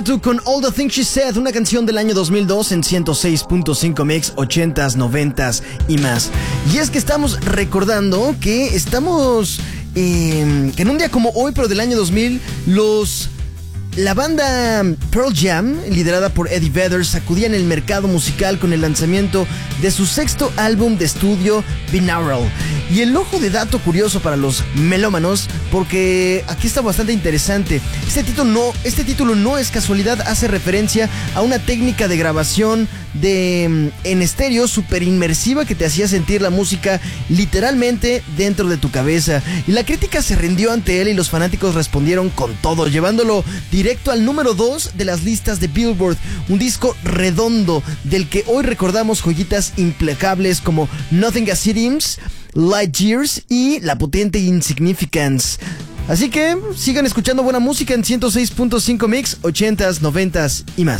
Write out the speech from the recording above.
Con All the Things She Said, una canción del año 2002 en 106.5 Mix, 80s, 90s y más. Y es que estamos recordando que estamos que en un día como hoy, pero del año 2000, la banda Pearl Jam, liderada por Eddie Vedder, sacudía en el mercado musical con el lanzamiento de su sexto álbum de estudio, Binaural. Y el ojo de dato curioso para los melómanos, porque aquí está bastante interesante. Este título no es casualidad, hace referencia a una técnica de grabación en estéreo súper inmersiva que te hacía sentir la música literalmente dentro de tu cabeza. Y la crítica se rindió ante él y los fanáticos respondieron con todo, llevándolo directo al número 2 de las listas de Billboard. Un disco redondo del que hoy recordamos joyitas implacables como Nothing As It Seems, Light Years y la potente Insignificance. Así que sigan escuchando buena música en 106.5 Mix, 80s, 90s y más.